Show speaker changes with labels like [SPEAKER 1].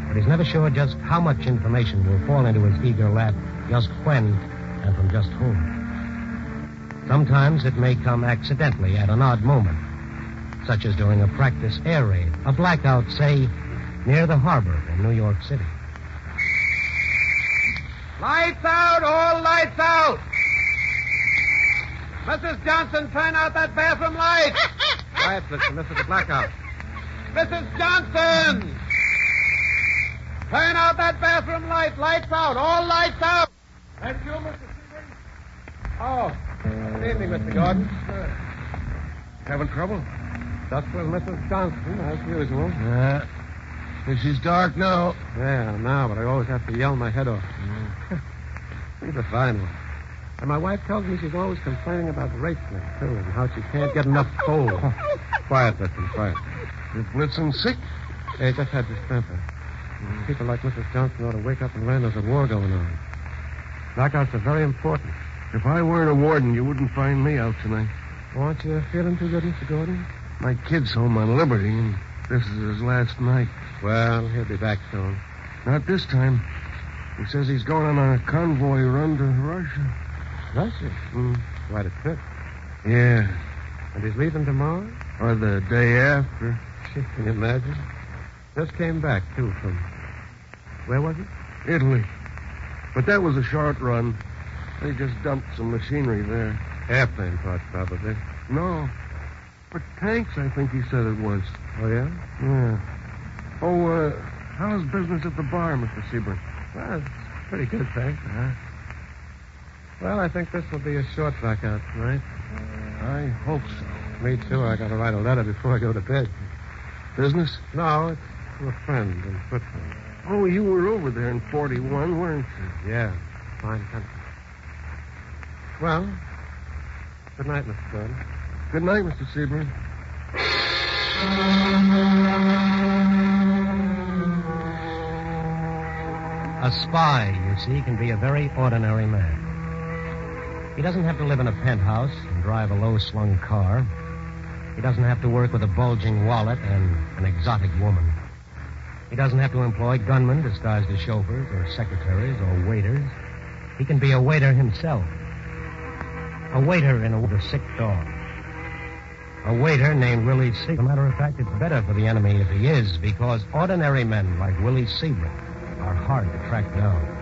[SPEAKER 1] but he's never sure just how much information will fall into his eager lap, just when, and from just whom. Sometimes it may come accidentally at an odd moment, such as during a practice air raid, a blackout, say, near the harbor in New York City.
[SPEAKER 2] Lights out, all lights out! Mrs. Johnson, turn out that bathroom light!
[SPEAKER 1] Quiet, Blitzen. This is a blackout.
[SPEAKER 2] Mrs. Johnson! Turn out that bathroom light. Lights out, all lights out! That's you, Mr. Seaver?
[SPEAKER 1] Oh, good evening, Mr. Gordon.
[SPEAKER 3] Having trouble?
[SPEAKER 1] Just with Mrs. Johnson, as usual.
[SPEAKER 3] She's dark now.
[SPEAKER 1] Yeah, now, but I always have to yell my head off. She's a fine one. And my wife tells me she's always complaining about Rachel, too, and how she can't get enough coal. Quiet, Blitzen, quiet.
[SPEAKER 3] Is Blitzen sick?
[SPEAKER 1] He just had distemper. People like Mrs. Johnson ought to wake up and learn there's a war going on. Blackouts are very important.
[SPEAKER 3] If I weren't a warden, you wouldn't find me out tonight.
[SPEAKER 1] Aren't you feeling too good, Mr. Gordon?
[SPEAKER 3] My kid's home on liberty, and this is his last night.
[SPEAKER 1] Well, he'll be back soon.
[SPEAKER 3] Not this time. He says he's going on a convoy run to Russia.
[SPEAKER 1] Russia? Quite a trip.
[SPEAKER 3] Yeah.
[SPEAKER 1] And he's leaving tomorrow?
[SPEAKER 3] Or the day after.
[SPEAKER 1] Can you imagine? Just came back, too, from... Where was it?
[SPEAKER 3] Italy. But that was a short run. They just dumped some machinery there.
[SPEAKER 1] Airplane parts, probably.
[SPEAKER 3] No. For tanks, I think he said it was.
[SPEAKER 1] Oh, yeah?
[SPEAKER 3] Yeah. Oh, how's business at the bar, Mr. Seaburn?
[SPEAKER 1] Well, it's pretty good, thanks. Well, I think this will be a short blackout tonight.
[SPEAKER 3] I hope so.
[SPEAKER 1] Me, too. I got to write a letter before I go to bed.
[SPEAKER 3] Business?
[SPEAKER 1] No, it's to a friend in Switzerland.
[SPEAKER 3] Oh, you were over there in 41, weren't you?
[SPEAKER 1] Yeah. Fine country. Well, good night, Mr. Gordon.
[SPEAKER 3] Good night, Mr. Seaburn.
[SPEAKER 1] A spy, you see, can be a very ordinary man. He doesn't have to live in a penthouse and drive a low-slung car. He doesn't have to work with a bulging wallet and an exotic woman. He doesn't have to employ gunmen disguised as chauffeurs or secretaries or waiters. He can be a waiter himself. A waiter in a sick dog. A waiter named Willie Seabrook. As a matter of fact, it's better for the enemy if he is, because ordinary men like Willie Seabrook are hard to track down.